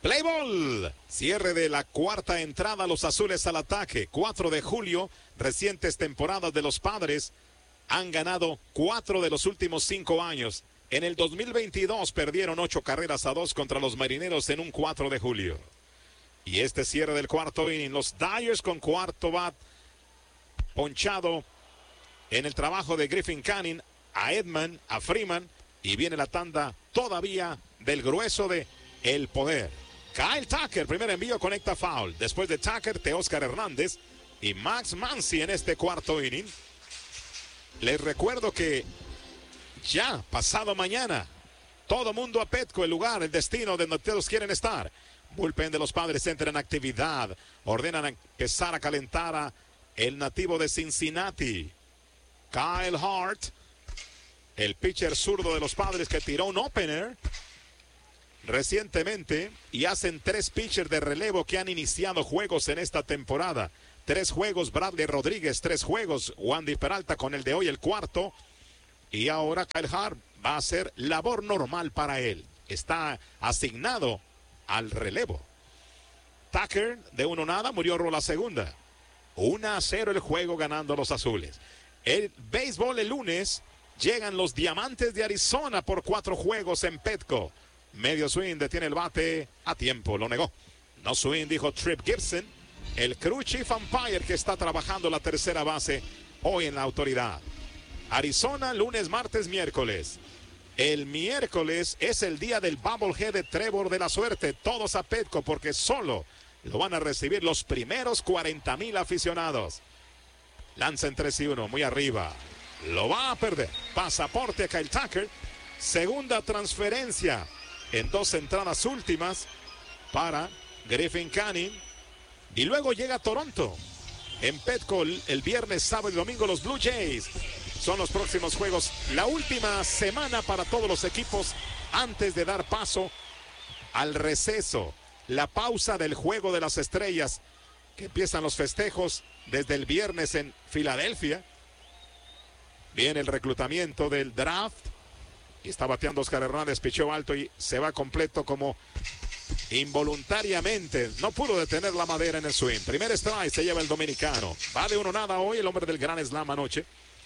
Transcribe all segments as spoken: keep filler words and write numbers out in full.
Play ball. Cierre de la cuarta entrada, los azules al ataque. cuatro de julio, recientes temporadas de los Padres. Han ganado cuatro de los últimos cinco años. En el dos mil veintidós perdieron ocho carreras a dos contra los Marineros en un cuatro de julio. Y este cierre del cuarto inning, los Dyers con cuarto bat ponchado en el trabajo de Griffin Canning, a Edman, a Freeman, y viene la tanda todavía del grueso de El Poder. Kyle Tucker, primer envío, conecta foul. Después de Tucker, Teóscar Hernández y Max Muncy en este cuarto inning. Les recuerdo que ya pasado mañana, todo mundo a Petco, el lugar, el destino de donde todos quieren estar. Bullpen de los Padres entra en actividad. Ordenan a empezar a calentar a el nativo de Cincinnati, Kyle Hart, el pitcher zurdo de los Padres que tiró un opener recientemente, y hacen tres pitchers de relevo que han iniciado juegos en esta temporada. Tres juegos Bradley Rodríguez, tres juegos Wandy Peralta, con el de hoy el cuarto. Y ahora Kyle Hart va a hacer labor normal para él. Está asignado al relevo. Tucker de uno nada, murió la segunda. uno a cero el juego, ganando los azules. El béisbol el lunes, llegan los Diamantes de Arizona por cuatro juegos en Petco. Medio swing, detiene el bate a tiempo, lo negó. No swing, dijo Trip Gibson, el crew chief umpire que está trabajando la tercera base hoy en la autoridad. Arizona, lunes, martes, miércoles. El miércoles es el día del Bubblehead de Trevor de la Suerte. Todos a Petco, porque solo lo van a recibir los primeros cuarenta mil aficionados. Lanza en tres y uno, muy arriba. Lo va a perder. Pasaporte a Kyle Tucker. Segunda transferencia en dos entradas últimas para Griffin Canning. Y luego llega Toronto. En Petco el viernes, sábado y domingo los Blue Jays. Son los próximos juegos. La última semana para todos los equipos antes de dar paso al receso. La pausa del Juego de las Estrellas, que empiezan los festejos desde el viernes en Filadelfia. Viene el reclutamiento del draft. Y está bateando Oscar Hernández, pichó alto y se va completo como involuntariamente. No pudo detener la madera en el swing. Primer strike se lleva el dominicano. Va de uno nada hoy el hombre del Gran Slam anoche.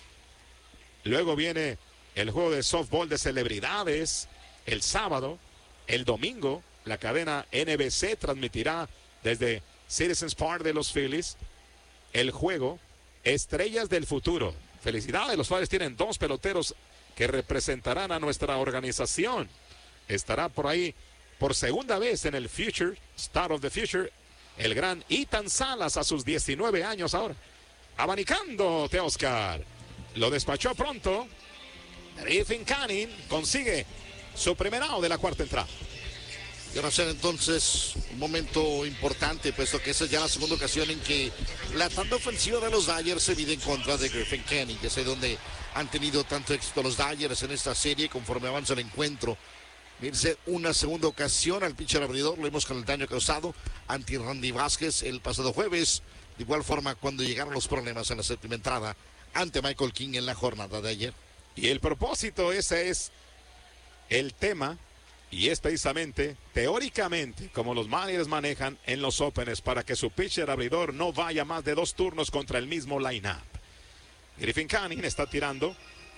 Luego viene el juego de softball de celebridades el sábado. El domingo la cadena N B C transmitirá desde Citizens Park de los Phillies el juego Estrellas del Futuro. Felicidades, los Padres tienen dos peloteros que representarán a nuestra organización. Estará por ahí por segunda vez en el Future, Star of the Future, el gran Ethan Salas a sus diecinueve años ahora. Abanicando, Teóscar. Lo despachó pronto. Griffin Canning consigue su primer out de la cuarta entrada. Y ahora será entonces un momento importante, puesto que esa es ya la segunda ocasión en que la tanda ofensiva de los Dyers se mide en contra de Griffin Canning, que es ahí donde han tenido tanto éxito los Dyers en esta serie conforme avanza el encuentro. Irse una segunda ocasión al pitcher abridor, lo vimos con el daño causado ante Randy Vázquez el pasado jueves. De igual forma, cuando llegaron los problemas en la séptima entrada ante Michael King en la jornada de ayer. Y el propósito, ese es el tema, y es precisamente, teóricamente, como los managers manejan en los openers, para que su pitcher abridor no vaya más de dos turnos contra el mismo line-up. Griffin Canning está tirando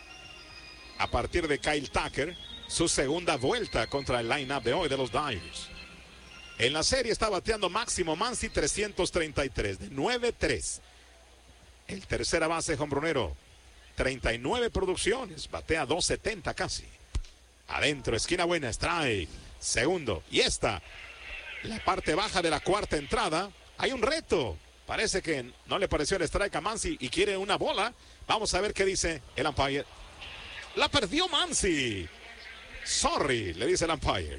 a partir de Kyle Tucker su segunda vuelta contra el line-up de hoy de los Dyers. En la serie está bateando Máximo Muncy trescientos treinta y tres, de nueve tres. El tercera base hombronero, treinta y nueve producciones, batea dos setenta casi. Adentro, esquina buena, strike. Segundo, y esta, la parte baja de la cuarta entrada. Hay un reto. Parece que no le pareció el strike a Muncy y quiere una bola. Vamos a ver qué dice el umpire. La perdió Muncy. Sorry, le dice el umpire.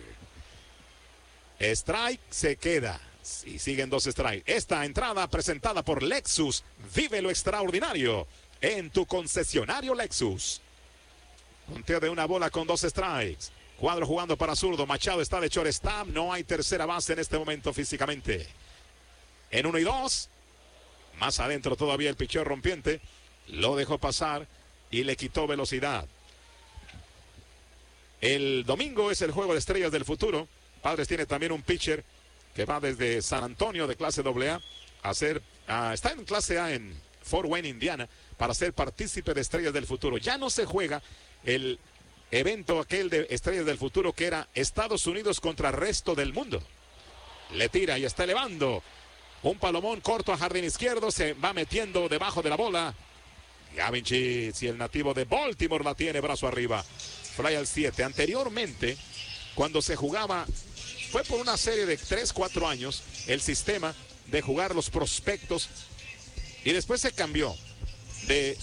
Strike se queda. Y siguen dos strikes. Esta entrada presentada por Lexus. Vive lo extraordinario en tu concesionario Lexus. Conteo de una bola con dos strikes. Cuadro jugando para zurdo. Machado está de shortstop. No hay tercera base en este momento físicamente. En uno y dos. Más adentro todavía el picheo rompiente. Lo dejó pasar y le quitó velocidad. El domingo es el juego de Estrellas del Futuro. Padres tiene también un pitcher que va desde San Antonio de clase doble A a ser, uh, está en clase A en Fort Wayne, Indiana, para ser partícipe de Estrellas del Futuro. Ya no se juega el evento aquel de Estrellas del Futuro que era Estados Unidos contra el resto del mundo. Le tira y está elevando. Un palomón corto a jardín izquierdo, se va metiendo debajo de la bola. Gavin Sheets y el nativo de Baltimore la tiene brazo arriba. Fly al siete. Anteriormente, cuando se jugaba, fue por una serie de tres, cuatro años, el sistema de jugar los prospectos. Y después se cambió de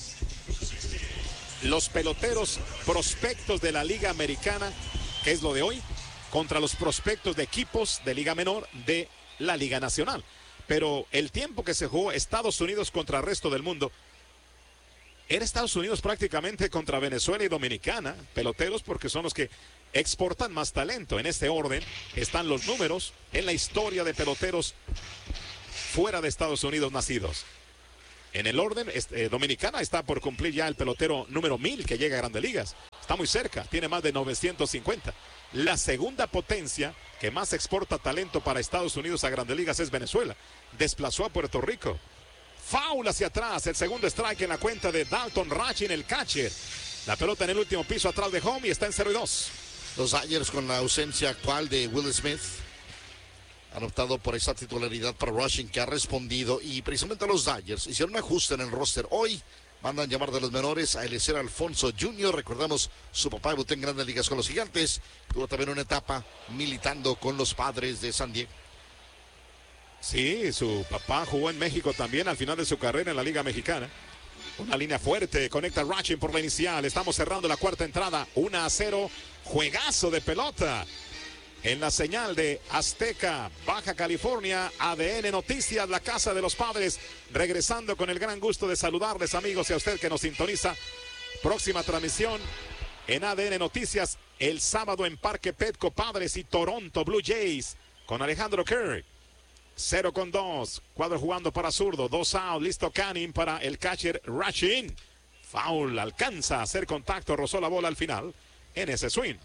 los peloteros prospectos de la Liga Americana, que es lo de hoy, contra los prospectos de equipos de Liga Menor de la Liga Nacional. Pero el tiempo que se jugó Estados Unidos contra el resto del mundo, era Estados Unidos prácticamente contra Venezuela y Dominicana, peloteros, porque son los que exportan más talento. En este orden están los números en la historia de peloteros fuera de Estados Unidos nacidos. En el orden, eh, Dominicana está por cumplir ya el pelotero número mil que llega a Grandes Ligas. Está muy cerca, tiene más de novecientos cincuenta. La segunda potencia que más exporta talento para Estados Unidos a Grandes Ligas es Venezuela. Desplazó a Puerto Rico. Foul hacia atrás, el segundo strike en la cuenta de Dalton Rachin, el catcher. La pelota en el último piso atrás de home y está en cero y dos. Los Dodgers, con la ausencia actual de Will Smith, han optado por esa titularidad para Rachin, que ha respondido, y precisamente los Dodgers hicieron un ajuste en el roster. Hoy mandan llamar de los menores a Eliezer Alfonso junior Recordamos, su papá debutó en Grandes Ligas con los Gigantes, tuvo también una etapa militando con los Padres de San Diego. Sí, su papá jugó en México también al final de su carrera en la Liga Mexicana. Una línea fuerte, conecta Rachin por la inicial. Estamos cerrando la cuarta entrada, uno a cero. Juegazo de pelota en la señal de Azteca, Baja California. A D N Noticias, la casa de los Padres, regresando con el gran gusto de saludarles, amigos, y a usted que nos sintoniza. Próxima transmisión en A D N Noticias el sábado en Parque Petco, Padres y Toronto Blue Jays con Alejandro Kirk. Cero con dos, cuadro jugando para zurdo, dos out, listo Canning para el catcher Rachin. Foul, alcanza a hacer contacto, rozó la bola al final en ese swing.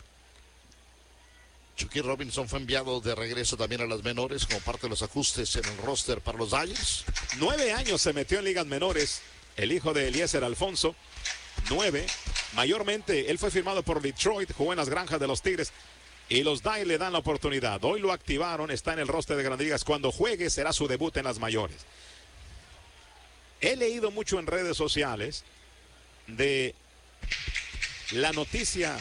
Chucky Robinson fue enviado de regreso también a las menores como parte de los ajustes en el roster para los Dodgers. Nueve años se metió en ligas menores el hijo de Eliezer Alfonso. Nueve, mayormente él fue firmado por Detroit, jugó en las granjas de los Tigres. Y los Dodgers le dan la oportunidad. Hoy lo activaron, está en el roster de Grandes Ligas. Cuando juegue será su debut en las mayores. He leído mucho en redes sociales de la noticia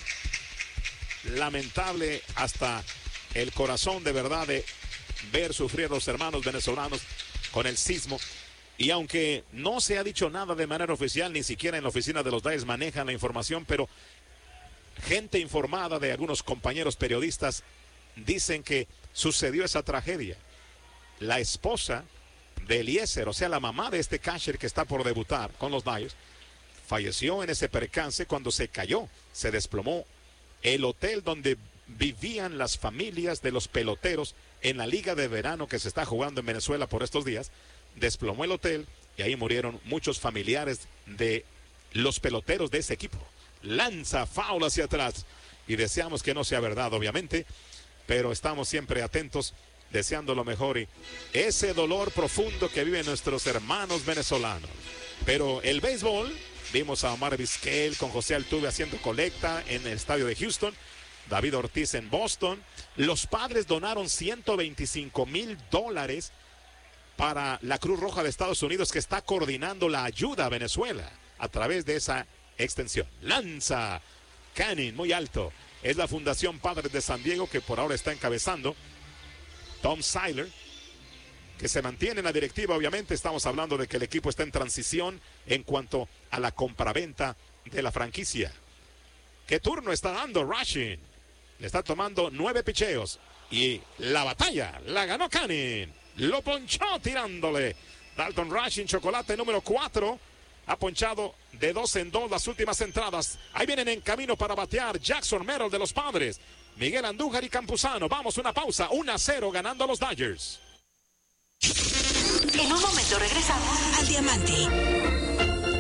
lamentable hasta el corazón de verdad de ver sufrir a los hermanos venezolanos con el sismo. Y aunque no se ha dicho nada de manera oficial, ni siquiera en la oficina de los Dodgers manejan la información, pero gente informada de algunos compañeros periodistas dicen que sucedió esa tragedia. La esposa de Eliezer, o sea, la mamá de este catcher que está por debutar con los Dodgers, falleció en ese percance cuando se cayó, se desplomó el hotel donde vivían las familias de los peloteros en la liga de verano que se está jugando en Venezuela por estos días. Desplomó el hotel y ahí murieron muchos familiares de los peloteros de ese equipo. Lanza foul hacia atrás y deseamos que no sea verdad, obviamente, pero estamos siempre atentos, deseando lo mejor y ese dolor profundo que viven nuestros hermanos venezolanos. Pero el béisbol, vimos a Omar Vizquel con José Altuve haciendo colecta en el estadio de Houston, David Ortiz en Boston. Los Padres donaron ciento veinticinco mil dólares para la Cruz Roja de Estados Unidos, que está coordinando la ayuda a Venezuela a través de esa extensión. Lanza Canning muy alto. Es la Fundación Padres de San Diego que por ahora está encabezando Tom Seiler, que se mantiene en la directiva. Obviamente estamos hablando de que el equipo está en transición en cuanto a la compraventa de la franquicia. ¿Qué turno está dando Rachin? Le está tomando nueve picheos y la batalla la ganó Canning. Lo ponchó tirándole. Dalton Rachin, chocolate número cuatro. Ha ponchado de dos en dos las últimas entradas. Ahí vienen en camino para batear Jackson Merrill de los Padres, Miguel Andújar y Campuzano. Vamos, una pausa. uno a cero ganando a los Dodgers. En un momento regresamos al Diamante.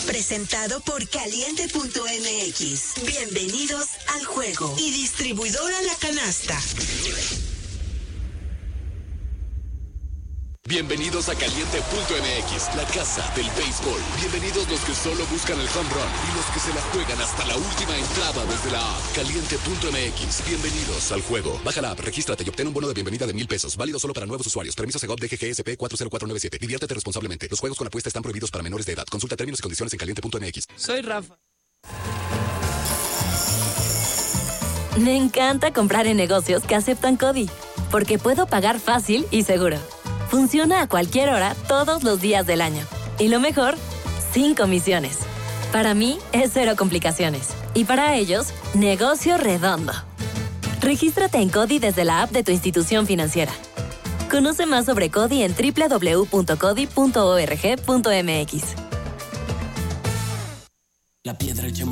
Presentado por Caliente punto M X. Bienvenidos al juego. Y distribuidora La Canasta. Bienvenidos a Caliente punto M X, la casa del béisbol. Bienvenidos los que solo buscan el home run y los que se la juegan hasta la última entrada desde la app. Caliente punto M X. Bienvenidos al juego. Baja la app, regístrate y obtén un bono de bienvenida de mil pesos. Válido solo para nuevos usuarios. Permiso Segov D G G S P cuatro cero cuatro nueve siete. Diviértete responsablemente. Los juegos con apuesta están prohibidos para menores de edad. Consulta términos y condiciones en Caliente punto M X. Soy Rafa. Me encanta comprar en negocios que aceptan CODI, porque puedo pagar fácil y seguro. Funciona a cualquier hora, todos los días del año. Y lo mejor, sin comisiones. Para mí, es cero complicaciones. Y para ellos, negocio redondo. Regístrate en CODI desde la app de tu institución financiera. Conoce más sobre CODI en doble u doble u doble u punto codi punto org punto m x. La piedra